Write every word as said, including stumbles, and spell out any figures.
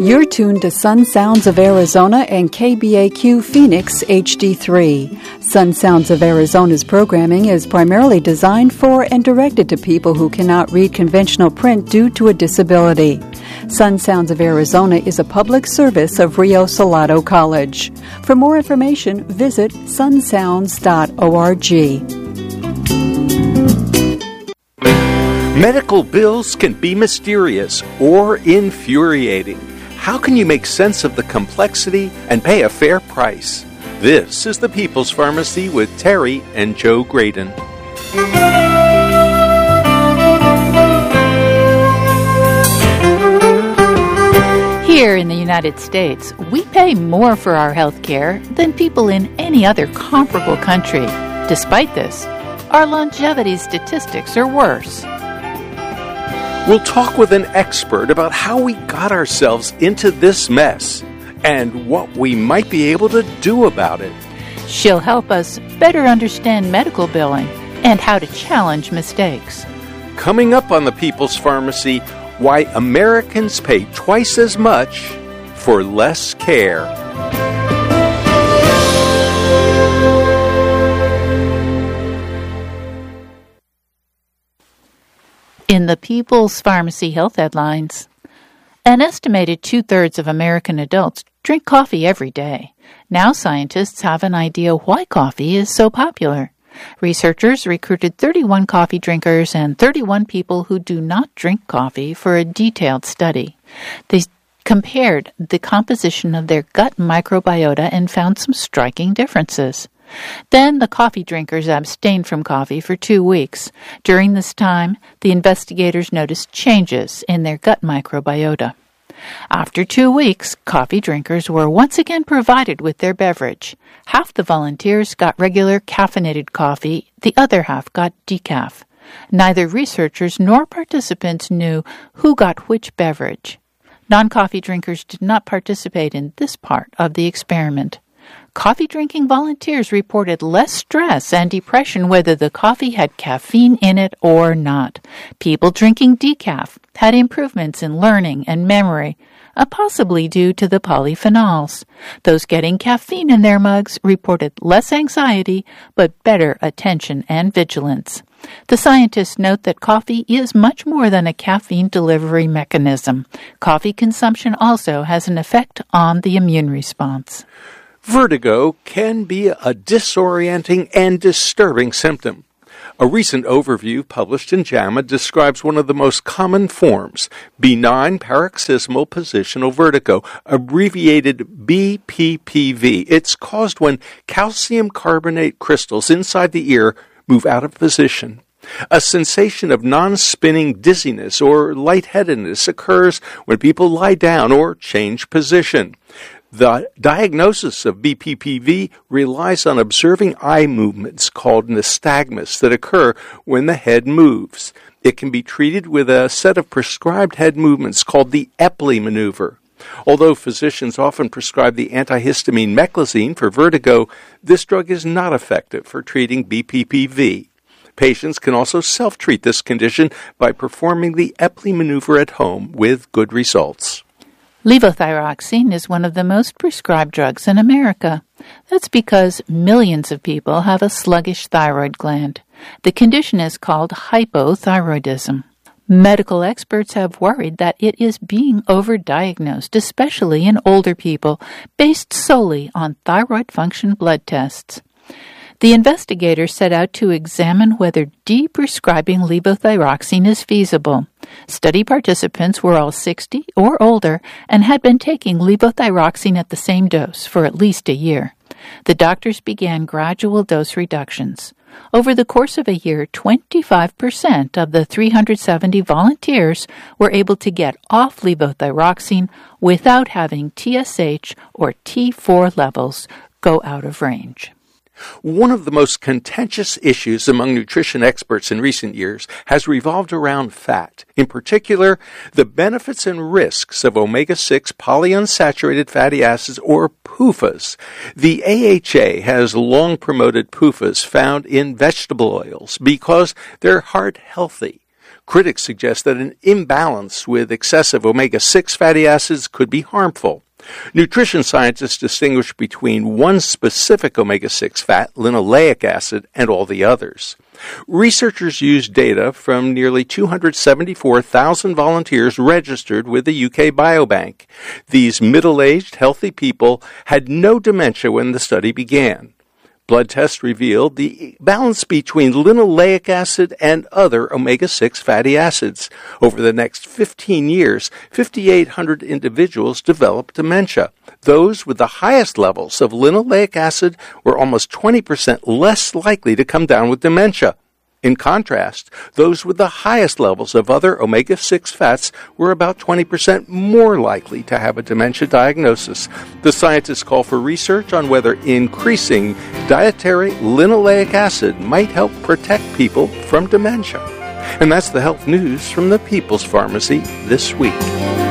You're tuned to Sun Sounds of Arizona and K B A Q Phoenix H D three. Sun Sounds of Arizona's programming is primarily designed for and directed to people who cannot read conventional print due to a disability. Sun Sounds of Arizona is a public service of Rio Salado College. For more information, visit sun sounds dot org. Medical bills can be mysterious or infuriating. How can you make sense of the complexity and pay a fair price? This is the People's Pharmacy with Terry and Joe Graydon. Here in the United States, we pay more for our health care than people in any other comparable country. Despite this, our longevity statistics are worse. We'll talk with an expert about how we got ourselves into this mess and what we might be able to do about it. She'll help us better understand medical billing and how to challenge mistakes. Coming up on the People's Pharmacy, why Americans pay twice as much for less care. In the People's Pharmacy Health Headlines, an estimated two-thirds of American adults drink coffee every day. Now scientists have an idea why coffee is so popular. Researchers recruited thirty-one coffee drinkers and thirty-one people who do not drink coffee for a detailed study. They compared the composition of their gut microbiota and found some striking differences. Then the coffee drinkers abstained from coffee for two weeks. During this time, the investigators noticed changes in their gut microbiota. After two weeks, coffee drinkers were once again provided with their beverage. Half the volunteers got regular caffeinated coffee, the other half got decaf. Neither researchers nor participants knew who got which beverage. Non-coffee drinkers did not participate in this part of the experiment. Coffee-drinking volunteers reported less stress and depression whether the coffee had caffeine in it or not. People drinking decaf had improvements in learning and memory, uh, possibly due to the polyphenols. Those getting caffeine in their mugs reported less anxiety, but better attention and vigilance. The scientists note that coffee is much more than a caffeine delivery mechanism. Coffee consumption also has an effect on the immune response. Vertigo can be a disorienting and disturbing symptom. A recent overview published in JAMA describes one of the most common forms, benign paroxysmal positional vertigo, abbreviated B P P V. It's caused when calcium carbonate crystals inside the ear move out of position. A sensation of non-spinning dizziness or lightheadedness occurs when people lie down or change position. The diagnosis of B P P V relies on observing eye movements called nystagmus that occur when the head moves. It can be treated with a set of prescribed head movements called the Epley maneuver. Although physicians often prescribe the antihistamine meclizine for vertigo, this drug is not effective for treating B P P V. Patients can also self-treat this condition by performing the Epley maneuver at home with good results. Levothyroxine is one of the most prescribed drugs in America. That's because millions of people have a sluggish thyroid gland. The condition is called hypothyroidism. Medical experts have worried that it is being overdiagnosed, especially in older people, based solely on thyroid function blood tests. The investigators set out to examine whether de-prescribing levothyroxine is feasible. Study participants were all sixty or older and had been taking levothyroxine at the same dose for at least a year. The doctors began gradual dose reductions. Over the course of a year, twenty-five percent of the three hundred seventy volunteers were able to get off levothyroxine without having T S H or T four levels go out of range. One of the most contentious issues among nutrition experts in recent years has revolved around fat, in particular, the benefits and risks of omega six polyunsaturated fatty acids, or P U F As. The A H A has long promoted P U F As found in vegetable oils because they're heart healthy. Critics suggest that an imbalance with excessive omega six fatty acids could be harmful. Nutrition scientists distinguish between one specific omega six fat, linoleic acid, and all the others. Researchers used data from nearly two hundred seventy-four thousand volunteers registered with the U K Biobank. These middle-aged, healthy people had no dementia when the study began. Blood tests revealed the balance between linoleic acid and other omega six fatty acids. Over the next fifteen years, five thousand eight hundred individuals developed dementia. Those with the highest levels of linoleic acid were almost twenty percent less likely to come down with dementia. In contrast, those with the highest levels of other omega six fats were about twenty percent more likely to have a dementia diagnosis. The scientists call for research on whether increasing dietary linoleic acid might help protect people from dementia. And that's the health news from the People's Pharmacy this week.